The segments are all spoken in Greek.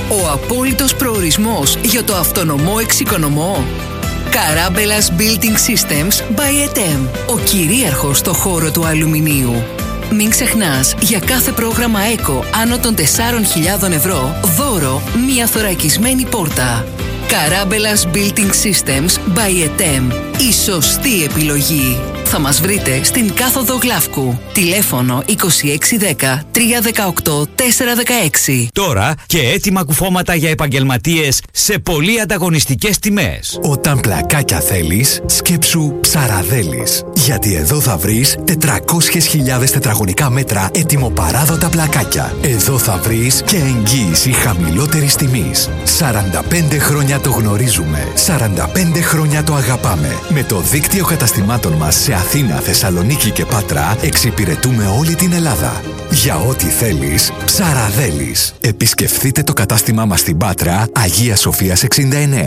Ο απόλυτος προορισμός για το αυτονομό εξοικονομό. Carabellas Building Systems by ETEM. Ο κυρίαρχος στο χώρο του αλουμινίου. Μην ξεχνάς, για κάθε πρόγραμμα ΕΚΟ άνω των 4.000 ευρώ, δώρο μία θωρακισμένη πόρτα. Carabellas Building Systems by ETEM. Η σωστή επιλογή. Θα μας βρείτε στην κάθοδο Γλαύκου. Τηλέφωνο 2610 318 416. Τώρα και έτοιμα κουφώματα για επαγγελματίες σε πολύ ανταγωνιστικές τιμές. Όταν πλακάκια θέλεις, σκέψου Ψαραδέλης. Γιατί εδώ θα βρεις 400.000 τετραγωνικά μέτρα ετοιμοπαράδοτα πλακάκια. Εδώ θα βρεις και εγγύηση χαμηλότερης τιμής. 45 χρόνια το γνωρίζουμε. 45 χρόνια το αγαπάμε. Με το δίκτυο καταστημάτων μας σε Αθήνα, Θεσσαλονίκη και Πάτρα εξυπηρετούμε όλη την Ελλάδα. Για ό,τι θέλεις, Ψαραδέλης. Επισκεφθείτε το κατάστημά μας στην Πάτρα, Αγία Σοφίας 69.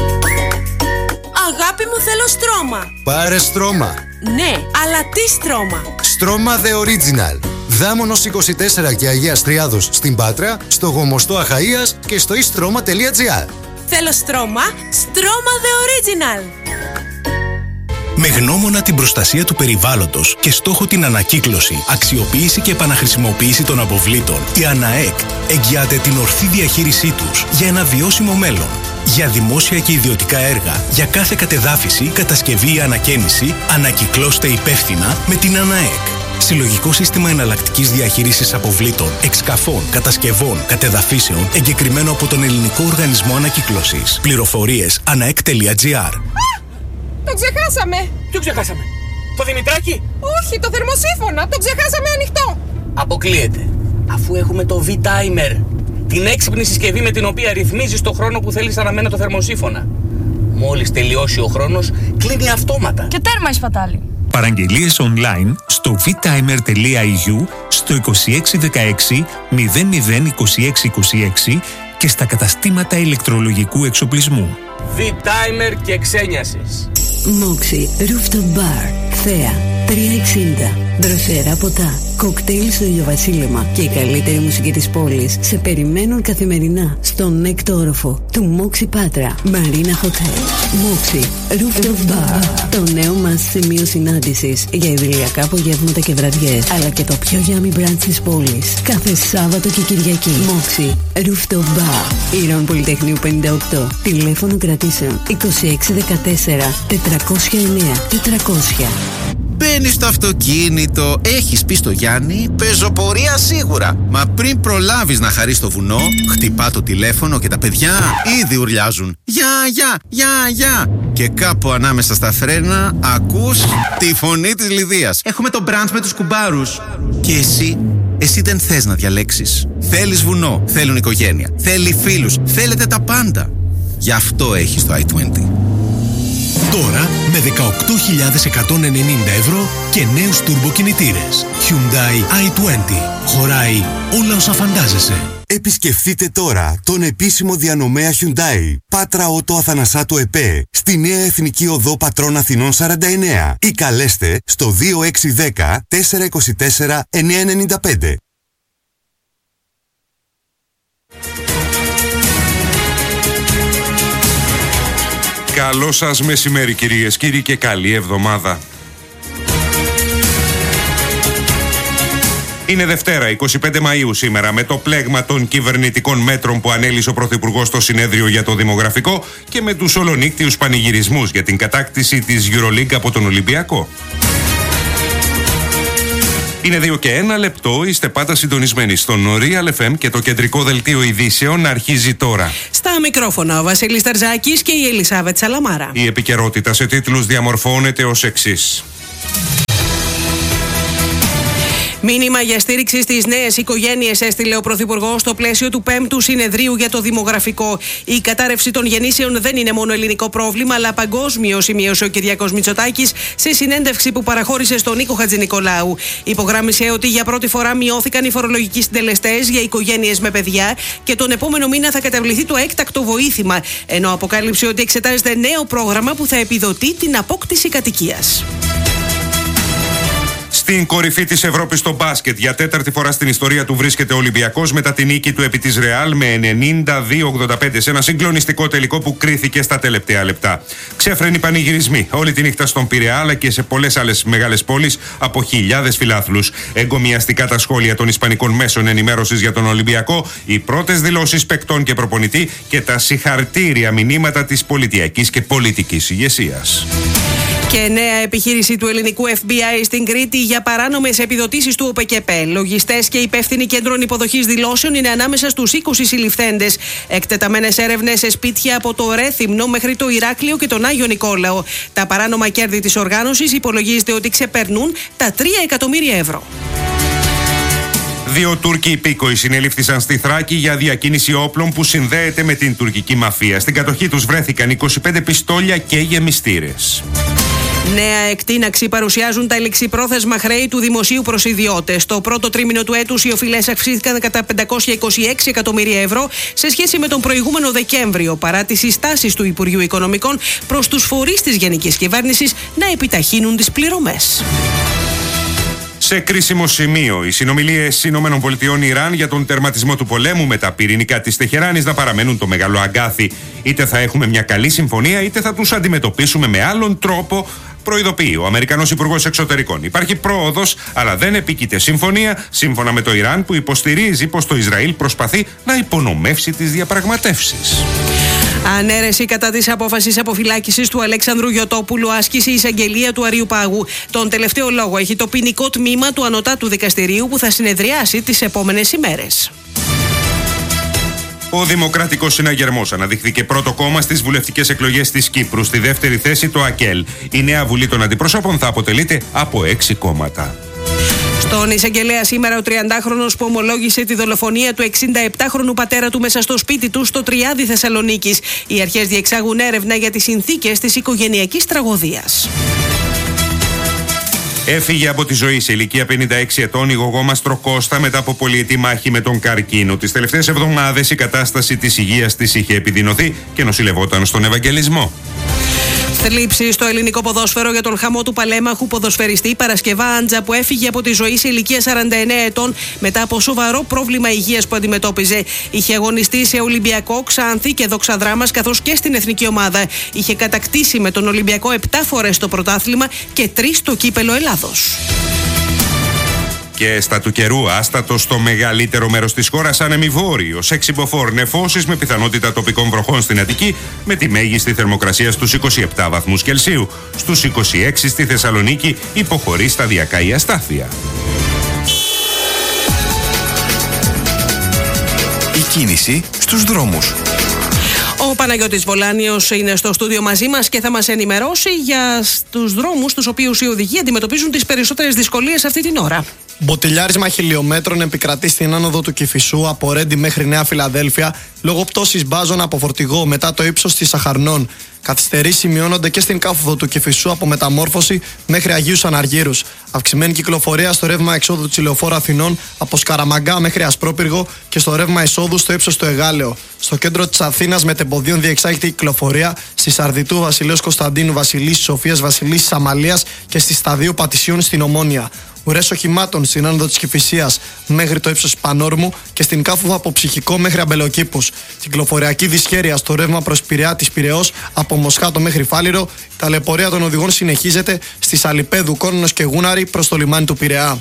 Αγάπη μου, θέλω στρώμα. Πάρε στρώμα. Ναι, αλλά τι στρώμα? Στρώμα The Original. Δάμονος 24 και Αγίας Τριάδος στην Πάτρα, στο Γομοστό Αχαΐας και στο istroma.gr. Θέλω στρώμα, στρώμα The Original. Με γνώμονα την προστασία του περιβάλλοντος και στόχο την ανακύκλωση, αξιοποίηση και επαναχρησιμοποίηση των αποβλήτων, η ΑΝΑΕΚ εγγυάται την ορθή διαχείρισή τους για ένα βιώσιμο μέλλον. Για δημόσια και ιδιωτικά έργα, για κάθε κατεδάφιση, κατασκευή ή ανακαίνιση, ανακυκλώστε υπεύθυνα με την ΑΝΑΕΚ. Συλλογικό σύστημα εναλλακτικής διαχείρισης αποβλήτων, εξκαφών, κατασκευών, κατεδαφίσεων, εγκεκριμένο από τον Ελληνικό Οργανισμό Ανακύκλωσης. Πληροφορίες anaek.gr. Το ξεχάσαμε. Ποιο ξεχάσαμε? Το Δημητράκη? Όχι, το θερμοσύφωνα. Το ξεχάσαμε ανοιχτό. Αποκλείεται. Αφού έχουμε το V-Timer, την έξυπνη συσκευή με την οποία ρυθμίζεις το χρόνο που θέλεις αναμένα το θερμοσύφωνα. Μόλις τελειώσει ο χρόνος, κλείνει αυτόματα. Και τέρμα η σπατάλη. Παραγγελίες online στο vtimer.eu, στο 2616 002626 και στα καταστήματα ηλεκτρολογικού εξοπλισμού. V-Timer και ξένιασες. Moxie Rooftop Bar, Θέα, 360. Δροσερά ποτά, κοκτέιλ στο ηλιοβασίλεμα και η καλύτερη μουσική της πόλης σε περιμένουν καθημερινά στον έκτο όροφο του Moxie Πάτρα Marina Hotel. Moxie Rooftop Bar, το νέο μας σημείο συνάντησης για ιδηλιακά απογεύματα και βραδιές, αλλά και το πιο yummy brunch της πόλης κάθε Σάββατο και Κυριακή. Moxie Rooftop Bar, Ήρων Πολυτεχνείου 58. Τηλέφωνο κρατήσεων 2614 409 400. Μπαίνεις στο αυτοκίνητο, έχεις πει στο Γιάννη, πεζοπορία σίγουρα. Μα πριν προλάβεις να χαρείς το βουνό, χτυπά το τηλέφωνο και τα παιδιά ήδη ουρλιάζουν. Γεια. Και κάπου ανάμεσα στα φρένα ακούς τη φωνή της Λιδίας. Έχουμε το μπραντς με τους κουμπάρους. Και εσύ δεν θες να διαλέξεις. Θέλεις βουνό, θέλουν οικογένεια, θέλει φίλους, θέλετε τα πάντα. Γι' αυτό έχεις το i20. Τώρα με 18.190 ευρώ και νέους τουρμποκινητήρες. Hyundai i20. Χωράει όλα όσα φαντάζεσαι. Επισκεφτείτε τώρα τον επίσημο διανομέα Hyundai Πάτρα Ότο Αθανασάτου ΕΠΕ στη Νέα Εθνική Οδό Πατρών Αθηνών 49 ή καλέστε στο 2610 424 995. Καλό σας μεσημέρι κυρίες, κύριοι, και καλή εβδομάδα. Είναι Δευτέρα, 25 Μαΐου σήμερα, με το πλέγμα των κυβερνητικών μέτρων που ανέλησε ο Πρωθυπουργός στο συνέδριο για το δημογραφικό και με τους ολονύκτιους πανηγυρισμούς για την κατάκτηση της EuroLeague από τον Ολυμπιακό. Είναι 2 και 1 λεπτό, είστε πάντα συντονισμένοι στον Real FM και το κεντρικό δελτίο ειδήσεων αρχίζει τώρα. Στα μικρόφωνα ο Βασίλης Ταρζάκης και η Ελισάβετ Σαλαμάρα. Η επικαιρότητα σε τίτλους διαμορφώνεται ως εξής. Μήνυμα για στήριξη στις νέες οικογένειες έστειλε ο Πρωθυπουργός στο πλαίσιο του 5ου Συνεδρίου για το Δημογραφικό. Η κατάρρευση των γεννήσεων δεν είναι μόνο ελληνικό πρόβλημα, αλλά παγκόσμιο, σημείωσε ο Κυριάκος Μητσοτάκης σε συνέντευξη που παραχώρησε στον Νίκο Χατζηνικολάου. Υπογράμμισε ότι για πρώτη φορά μειώθηκαν οι φορολογικοί συντελεστές για οικογένειες με παιδιά και τον επόμενο μήνα θα καταβληθεί το έκτακτο βοήθημα. Ενώ αποκάλυψε ότι εξετάζεται νέο πρόγραμμα που θα επιδοτεί την απόκτηση κατοικίας. Στην κορυφή της Ευρώπης στο μπάσκετ, για τέταρτη φορά στην ιστορία του βρίσκεται ο Ολυμπιακός μετά την νίκη του επί της Ρεάλ με 92-85 σε ένα συγκλονιστικό τελικό που κρίθηκε στα τελευταία λεπτά. Ξέφρενοι πανηγυρισμοί όλη τη νύχτα στον Πειραιά αλλά και σε πολλές άλλες μεγάλες πόλεις από χιλιάδες φιλάθλους. Εγκομιαστικά τα σχόλια των ισπανικών μέσων ενημέρωσης για τον Ολυμπιακό, οι πρώτες δηλώσεις παικτών και προπονητή και τα συγχαρτήρια μηνύματα της πολιτιακής και πολιτικής ηγεσίας. Και νέα επιχείρηση του ελληνικού FBI στην Κρήτη για παράνομες επιδοτήσεις του ΟΠΕΚΕΠΕ. Λογιστές και υπεύθυνοι κέντρων υποδοχής δηλώσεων είναι ανάμεσα στους 20 συλληφθέντες. Εκτεταμένες έρευνες σε σπίτια από το Ρέθυμνο μέχρι το Ηράκλειο και τον Άγιο Νικόλαο. Τα παράνομα κέρδη της οργάνωσης υπολογίζεται ότι ξεπερνούν τα 3 εκατομμύρια ευρώ. 2 Τούρκοι υπήκοοι συνελήφθησαν στη Θράκη για διακίνηση όπλων που συνδέεται με την τουρκική μαφία. Στην κατοχή τους βρέθηκαν 25 πιστόλια και γεμιστήρες. Νέα εκτείναξη παρουσιάζουν τα ληξιπρόθεσμα χρέη του δημοσίου προς ιδιώτες. Το πρώτο τρίμηνο του έτους οι οφειλές αυξήθηκαν κατά 526 εκατομμύρια ευρώ σε σχέση με τον προηγούμενο Δεκέμβριο, παρά τις συστάσεις του Υπουργείου Οικονομικών προς τους φορείς της Γενικής Κυβέρνησης να επιταχύνουν τις πληρωμές. Σε κρίσιμο σημείο, οι συνομιλίες ΗΠΑ-Ιράν για τον τερματισμό του πολέμου με τα πυρηνικά της Τεχεράνης να παραμένουν το μεγάλο αγκάθι. Είτε θα έχουμε μια καλή συμφωνία, είτε θα τους αντιμετωπίσουμε με άλλον τρόπο, προειδοποιεί ο Αμερικανός Υπουργός Εξωτερικών. Υπάρχει πρόοδος, αλλά δεν επίκειται συμφωνία, σύμφωνα με το Ιράν που υποστηρίζει πως το Ισραήλ προσπαθεί να υπονομεύσει τις διαπραγματεύσεις. Ανέρεση κατά της απόφασης αποφυλάκησης του Αλέξανδρου Γιωτόπουλου άσκησε η εισαγγελία του Αριού Πάγου. Τον τελευταίο λόγο έχει το ποινικό τμήμα του Ανωτάτου Δικαστηρίου που θα συνεδριάσει τις επόμενες ημέρες. Ο Δημοκρατικός Συναγερμός αναδείχθηκε πρώτο κόμμα στις βουλευτικές εκλογές της Κύπρου. Στη δεύτερη θέση το ΑΚΕΛ. Η νέα Βουλή των Αντιπροσώπων θα αποτελείται από 6 κόμματα. Στον εισαγγελέα σήμερα ο 30χρονος που ομολόγησε τη δολοφονία του 67χρονου πατέρα του μέσα στο σπίτι του στο Τριάδι Θεσσαλονίκης. Οι αρχές διεξάγουν έρευνα για τις συνθήκες της οικογενειακής τραγωδίας. Έφυγε από τη ζωή σε ηλικία 56 ετών η γογόμαστρο Κώστα μετά από πολυετή μάχη με τον καρκίνο. Τις τελευταίες εβδομάδες η κατάσταση της υγείας της είχε επιδεινωθεί και νοσηλευόταν στον Ευαγγελισμό. Θλίψη στο ελληνικό ποδόσφαιρο για τον χαμό του παλέμαχου ποδοσφαιριστή Παρασκευά Άντζα που έφυγε από τη ζωή σε ηλικία 49 ετών μετά από σοβαρό πρόβλημα υγείας που αντιμετώπιζε. Είχε αγωνιστεί σε Ολυμπιακό, Ξάνθη και Δόξα Δράμας καθώς και στην εθνική ομάδα. Είχε κατακτήσει με τον Ολυμπιακό 7 φορές το πρωτάθλημα και 3 το κύπελο Ελλάδος. Και στα του καιρού, άστατο στο μεγαλύτερο μέρος της χώρας, άνεμοι βόρειος, εξυμποφόρ νεφώσεις με πιθανότητα τοπικών βροχών στην Αττική, με τη μέγιστη θερμοκρασία στους 27 βαθμούς Κελσίου. Στους 26 στη Θεσσαλονίκη υποχωρεί σταδιακά η αστάθεια. Η κίνηση στους δρόμους. Ο Παναγιώτης Βολάνιος είναι στο στούντιο μαζί μας και θα μας ενημερώσει για τους δρόμους τους οποίους οι οδηγοί αντιμετωπίζουν τις περισσότερες δυσκολίες αυτή την ώρα. Μποτιλιάρισμα χιλιόμετρων επικρατεί στην άνοδο του Κηφισού από Ρέντι μέχρι Νέα Φιλαδέλφια λόγω πτώσης μπάζων από φορτηγό μετά το ύψος της Σαχαρνών. Καθυστερήσεις σημειώνονται και στην κάθοδο του Κηφισού από Μεταμόρφωση μέχρι Αγίους Αναργύρους. Αυξημένη κυκλοφορία στο ρεύμα εξόδου της Λεωφόρου Αθηνών από Σκαραμαγκά μέχρι Ασπρόπυργο και στο ρεύμα εισόδου στο ύψος του Εγάλεο. Στο κέντρο της Αθήνας μετεμποδίων διεξάγεται η κυκλοφορία στη Σαρδιτού Βασιλέως Κωνσταντίνου Βασιλίσης Σοφίας Βασιλίσης Αμαλίας και στη Σταδίου Πατησίων στην Ομόνια. Ουρές οχημάτων στην άνοδο της Κηφισίας μέχρι το ύψος Πανόρμου και στην κάθοδο από Ψυχικό μέχρι Αμπελοκήπους. Κυκλοφοριακή δυσχέρεια στο ρεύμα προς Πειραιά της Πειραιώς από Μοσχάτο μέχρι Φάληρο. Η ταλαιπωρία των οδηγών συνεχίζεται στη Σαλιπέδου, Κόρνος και Γούναρη προς το λιμάνι του Πειραιά.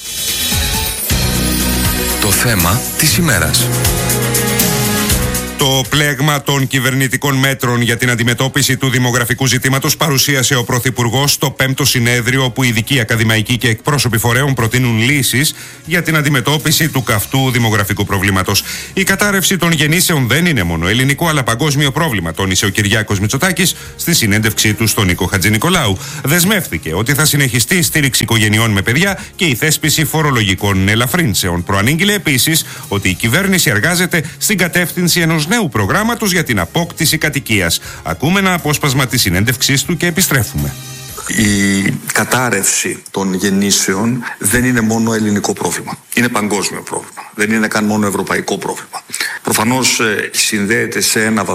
Το θέμα της ημέρας. Το πλέγμα των κυβερνητικών μέτρων για την αντιμετώπιση του δημογραφικού ζητήματος παρουσίασε ο Πρωθυπουργός στο 5ο συνέδριο, όπου ειδικοί ακαδημαϊκοί και εκπρόσωποι φορέων προτείνουν λύσεις για την αντιμετώπιση του καυτού δημογραφικού προβλήματος. Η κατάρρευση των γεννήσεων δεν είναι μόνο ελληνικό, αλλά παγκόσμιο πρόβλημα, τόνισε ο Κυριάκος Μητσοτάκης στη συνέντευξή του στον Νίκο Χατζηνικολάου. Δεσμεύτηκε ότι θα συνεχιστεί η στήριξη οικογενειών με παιδιά και η θέσπιση φορολογικών ελαφρύνσεων. Προανήγγειλε επίσης ότι η κυβέρνηση εργάζεται στην κατεύθυνση ενός νέου προγράμματος για την απόκτηση κατοικίας. Ακούμε ένα απόσπασμα της συνέντευξής του και επιστρέφουμε. Η κατάρρευση των γεννήσεων δεν είναι μόνο ελληνικό πρόβλημα. Είναι παγκόσμιο πρόβλημα. Δεν είναι καν μόνο ευρωπαϊκό πρόβλημα. Προφανώς συνδέεται σε ένα βαθμό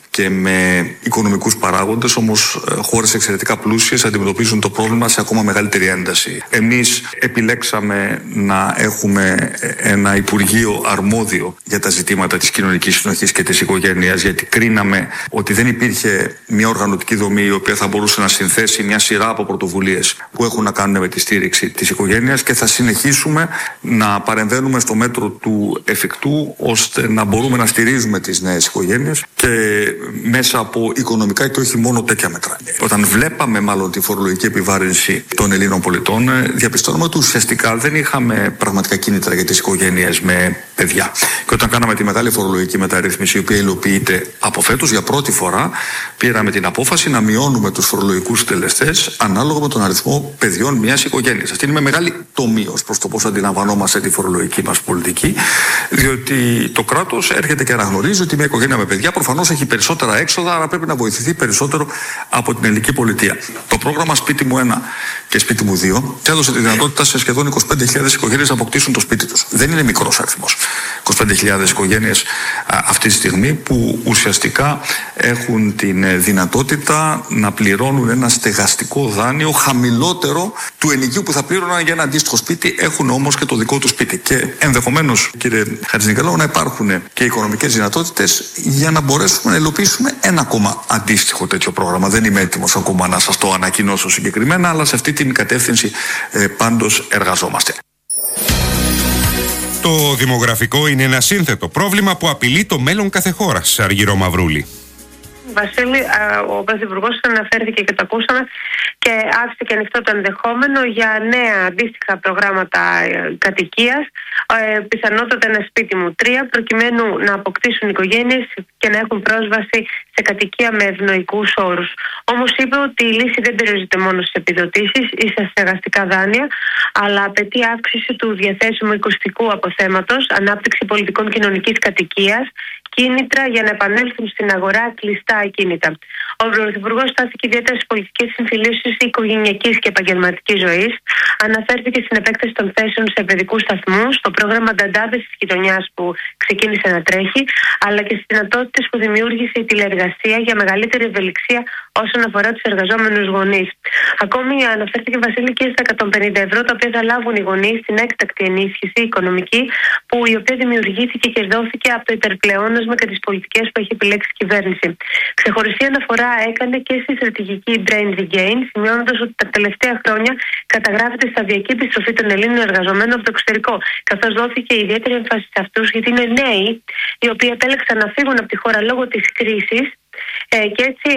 και με οικονομικούς παράγοντες, όμως χώρες εξαιρετικά πλούσιες αντιμετωπίζουν το πρόβλημα σε ακόμα μεγαλύτερη ένταση. Εμείς επιλέξαμε να έχουμε ένα Υπουργείο αρμόδιο για τα ζητήματα της κοινωνικής συνοχής και της οικογένειας, γιατί κρίναμε ότι δεν υπήρχε μια οργανωτική δομή η οποία θα μπορούσε να συνθέσει μια σειρά από πρωτοβουλίες που έχουν να κάνουν με τη στήριξη της οικογένειας, και θα συνεχίσουμε να παρεμβαίνουμε στο μέτρο του εφικτού ώστε να μπορούμε να στηρίζουμε τις νέες οικογένειες και μέσα από οικονομικά και όχι μόνο τέτοια μέτρα. Όταν βλέπαμε μάλλον τη φορολογική επιβάρυνση των Ελλήνων πολιτών, διαπιστώνουμε ότι ουσιαστικά δεν είχαμε πραγματικά κίνητρα για τις οικογένειες με παιδιά. Και όταν κάναμε τη μεγάλη φορολογική μεταρρύθμιση, η οποία υλοποιείται από φέτος, για πρώτη φορά πήραμε την απόφαση να μειώνουμε τους φορολογικούς συντελεστές ανάλογα με τον αριθμό παιδιών μιας οικογένειας. Αυτή είναι με μεγάλη τομή ως προς το πώς αντιλαμβανόμαστε τη φορολογική μας πολιτική, διότι το κράτος έρχεται και αναγνωρίζει ότι μια οικογένεια με παιδιά προφανώς έχει περισσότερα έξοδα, άρα πρέπει να βοηθηθεί περισσότερο από την ελληνική πολιτεία. Το πρόγραμμα Σπίτι μου 1 και Σπίτι μου 2 έδωσε τη δυνατότητα σε σχεδόν 25.000 οικογένειες να αποκτήσουν το σπίτι τους. Δεν είναι μικρός αριθμός. 25.000 οικογένειες αυτή τη στιγμή που ουσιαστικά έχουν την δυνατότητα να πληρώνουν ένα στεγαστικό δάνειο χαμηλότερο του ενοικίου που θα πλήρωναν για ένα αντίστοιχο σπίτι, έχουν όμως και το δικό του σπίτι. Και ενδεχομένως, κύριε Χατζηνικολάου, να υπάρχουν και οικονομικές δυνατότητες για να μπορέσουμε να υλοποιήσουμε ένα ακόμα αντίστοιχο τέτοιο πρόγραμμα. Δεν είμαι έτοιμος ακόμα να σας το ανακοινώσω συγκεκριμένα, αλλά σε αυτή την κατεύθυνση πάντως εργαζόμαστε. Το δημογραφικό είναι ένα σύνθετο πρόβλημα που απειλεί το μέλλον κάθε χώρας. Αργυρό Μαυρούλη. Βασίλη, ο Πρωθυπουργός αναφέρθηκε και το ακούσαμε και άφησε και ανοιχτό το ενδεχόμενο για νέα αντίστοιχα προγράμματα κατοικίας, πιθανότατα ένα Σπίτι μου 3, προκειμένου να αποκτήσουν οικογένειες και να έχουν πρόσβαση σε κατοικία με ευνοϊκούς όρους. Όμως είπε ότι η λύση δεν περιορίζεται μόνο στις επιδοτήσεις ή στα στεγαστικά δάνεια, αλλά απαιτεί αύξηση του διαθέσιμου οικοστικού αποθέματος, ανάπτυξη πολιτικών κοινωνικής κατοικίας, κίνητρα για να επανέλθουν στην αγορά κλειστά ακίνητα. Ο Πρωθυπουργός στάθηκε ιδιαίτερα στις πολιτικές συμφιλίωσεις οικογενειακής και επαγγελματικής ζωής. Αναφέρθηκε στην επέκταση των θέσεων σε παιδικούς σταθμούς, στο πρόγραμμα Νταντάδες της γειτονιάς που ξεκίνησε να τρέχει, αλλά και στις δυνατότητες που δημιούργησε η τηλεεργασία για μεγαλύτερη ευελιξία όσον αφορά τους εργαζόμενους γονείς. Ακόμη αναφέρθηκε, Βασίλη, και στα 150 ευρώ τα οποία θα λάβουν οι γονείς στην έκτακτη ενίσχυση οικονομική, που η οποία δημιουργήθηκε και δόθηκε από το υπερπλεόνασμα και τις πολιτικές που έχει επιλέξει η κυβέρνηση. Ξεχωριστή αναφορά έκανε και στη στρατηγική Brain Regain, σημειώνοντας ότι τα τελευταία χρόνια καταγράφεται σταδιακή επιστροφή των Ελλήνων εργαζομένων από το εξωτερικό, καθώς δόθηκε ιδιαίτερη έμφαση σε αυτούς, γιατί είναι νέοι οι οποίοι επέλεξαν να φύγουν από τη χώρα λόγω της κρίσης. Και έτσι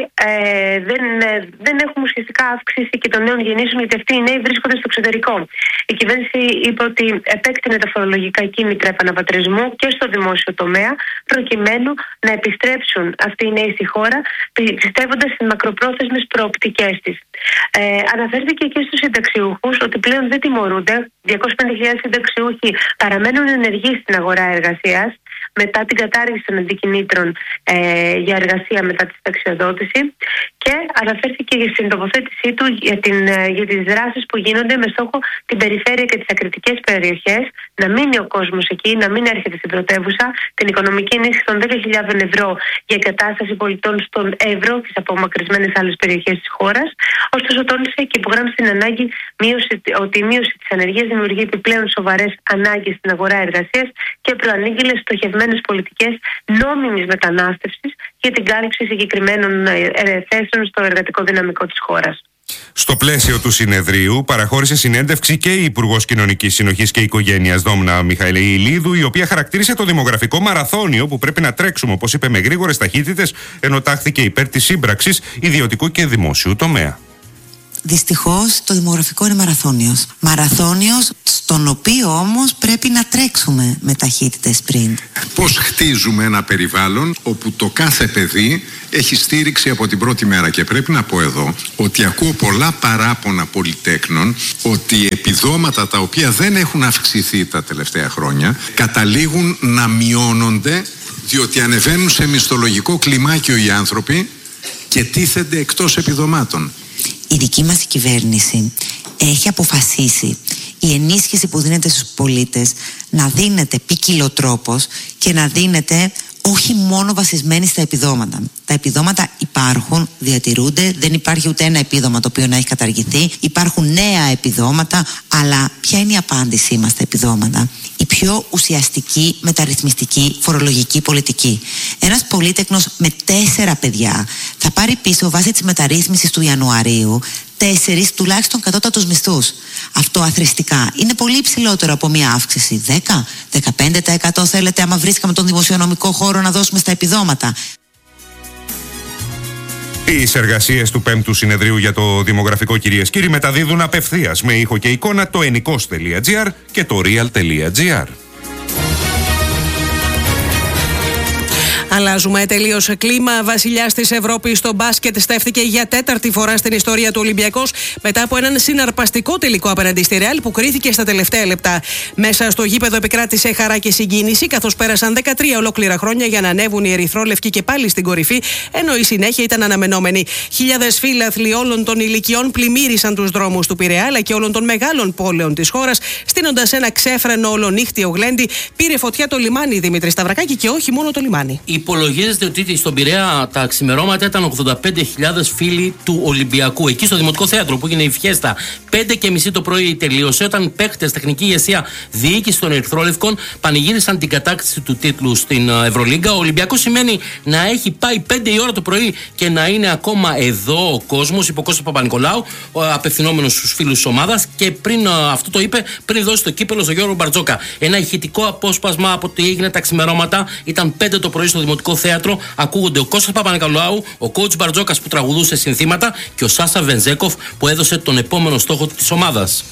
δεν έχουμε ουσιαστικά αύξηση και των νέων γεννήσεων, γιατί αυτοί οι νέοι βρίσκονται στο εξωτερικό. Η κυβέρνηση είπε ότι επέκτηνε τα φορολογικά κίνητρα επαναπατρισμού και στο δημόσιο τομέα, προκειμένου να επιστρέψουν αυτοί οι νέοι στη χώρα, πιστεύοντας στις μακροπρόθεσμες προοπτικές της. Αναφέρθηκε και στους συνταξιούχους ότι πλέον δεν τιμωρούνται. 250.000 συνταξιούχοι παραμένουν ενεργοί στην αγορά εργασίας μετά την κατάργηση των αντικινήτρων για εργασία μετά τη συνταξιοδότηση, και αναφέρθηκε στην τοποθέτησή του για τις δράσεις που γίνονται με στόχο την περιφέρεια και τις ακριτικές περιοχές, να μείνει ο κόσμος εκεί, να μην έρχεται στην πρωτεύουσα, την οικονομική ενίσχυση των 10.000 ευρώ για εγκατάσταση πολιτών στον Εύρο και σε απομακρυσμένες άλλες περιοχές της χώρας. Ωστόσο, τόνισε και υπογράμμισε την ανάγκη ότι η μείωση της ανεργίας δημιουργεί επιπλέον σοβαρές ανάγκες στην αγορά εργασίας και προανήγγειλε στοχευμένες πολιτικές νόμιμης μετανάστευσης για την κάλυψη συγκεκριμένων θέσεων στο εργατικό δυναμικό της χώρας. Στο πλαίσιο του συνεδρίου παραχώρησε συνέντευξη και η Υπουργός Κοινωνικής Συνοχής και Οικογένειας Δόμνα Μιχαηλίδου, η οποία χαρακτήρισε το δημογραφικό μαραθώνιο που πρέπει να τρέξουμε, όπως είπε, με γρήγορες ταχύτητες, ενώ τάχθηκε υπέρ της σύμπραξης ιδιωτικού και δημόσιου τομέα. Δυστυχώς το δημογραφικό είναι μαραθώνιος. Μαραθώνιος στον οποίο όμως πρέπει να τρέξουμε με ταχύτητες πριν. Πώς χτίζουμε ένα περιβάλλον όπου το κάθε παιδί έχει στήριξη από την πρώτη μέρα. Και πρέπει να πω εδώ ότι ακούω πολλά παράπονα πολυτέκνων ότι επιδόματα τα οποία δεν έχουν αυξηθεί τα τελευταία χρόνια καταλήγουν να μειώνονται, διότι ανεβαίνουν σε μισθολογικό κλιμάκιο οι άνθρωποι και τίθενται εκτός επιδομάτων. Η δική μας κυβέρνηση έχει αποφασίσει η ενίσχυση που δίνεται στους πολίτες να δίνεται ποικιλοτρόπως και να δίνεται όχι μόνο βασισμένη στα επιδόματα. Τα επιδόματα υπάρχουν, διατηρούνται, δεν υπάρχει ούτε ένα επίδομα το οποίο να έχει καταργηθεί. Υπάρχουν νέα επιδόματα, αλλά ποια είναι η απάντησή μας στα επιδόματα? Η πιο ουσιαστική μεταρρυθμιστική φορολογική πολιτική. Ένας πολύτεκνος με 4 παιδιά θα πάρει πίσω βάσει της μεταρρύθμισης του Ιανουαρίου 4 τουλάχιστον κατώτατους μισθούς. Αυτό αθροιστικά είναι πολύ υψηλότερο από μια αύξηση 10-15% θέλετε, άμα βρίσκαμε τον δημοσιονομικό χώρο να δώσουμε στα επιδόματα. Τις εργασίες του 5ου συνεδρίου για το δημογραφικό, κυρίες και κύριοι, μεταδίδουν απευθείας με ήχο και εικόνα το ennikos.gr και το real.gr. Αλλάζουμε τελείως κλίμα. Βασιλιάς της Ευρώπης στο μπάσκετ στέφθηκε για 4η φορά στην ιστορία του Ολυμπιακός μετά από έναν συναρπαστικό τελικό απέναντι στη Ρεάλ που κρίθηκε στα τελευταία λεπτά. Μέσα στο γήπεδο επικράτησε χαρά και συγκίνηση, καθώς πέρασαν 13 ολόκληρα χρόνια για να ανέβουν οι ερυθρόλευκοι και πάλι στην κορυφή, ενώ η συνέχεια ήταν αναμενόμενη. Χιλιάδες φίλαθλοι όλων των ηλικιών πλημμύρισαν τους δρόμους του Πειραιά αλλά και όλων των μεγάλων πόλεων της χώρας, στείνοντας ένα ξέφρενο ολονύχτιο γλέντι. Πήρε φωτιά το λιμάνι, Δημήτρη Σταυρακάκη, και όχι μόνο το λιμάνι. Υπολογίζεται ότι στον Πειραιά τα ξημερώματα ήταν 85.000 φίλοι του Ολυμπιακού. Εκεί στο Δημοτικό Θέατρο που έγινε η φιέστα, 5:30 το πρωί τελείωσε, όταν παίχτες, τεχνική ηγεσία, διοίκηση των Ερυθρόλευκων πανηγύρισαν την κατάκτηση του τίτλου στην Ευρωλίγκα. Ο Ολυμπιακός σημαίνει να έχει πάει 5 η ώρα το πρωί και να είναι ακόμα εδώ ο κόσμος, είπε ο Κώστας Παπα-Νικολάου, απευθυνόμενος στους φίλους της ομάδας, και πριν αυτό το είπε, πριν δώσει το κύπελο στον Γιώργο Μπαρτζόκα. Ένα ηχητικό απόσπασμα από τι έγινε τα ξημερώματα. Ήταν 5 το πρωί στο Δημοτικό Θέατρο. Ακούγονται ο Κώστας Παπα-Νικολάου, ο coach Μπαρτζόκας που τραγουδούσε συνθήματα και ο Σάσα Βενζέκοφ που έδωσε τον επόμενο στόχο της ομάδας.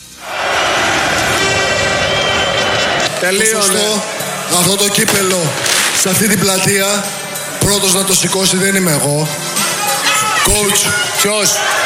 Τελείωνε αυτό το κύπελο σε αυτή την πλατεία. Πρώτος να το σηκώσει δεν είμαι εγώ. Coach. Ποιος?